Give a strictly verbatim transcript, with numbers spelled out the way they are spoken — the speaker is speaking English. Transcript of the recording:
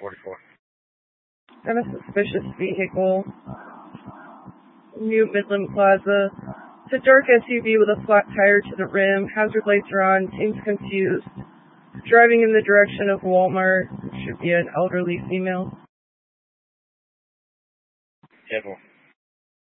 forty-four. Got a suspicious vehicle. New Midland Plaza. It's a dark S U V with a flat tire to the rim. Hazard lights are on. Seems confused. Driving in the direction of Walmart. Should be an elderly female. ten more.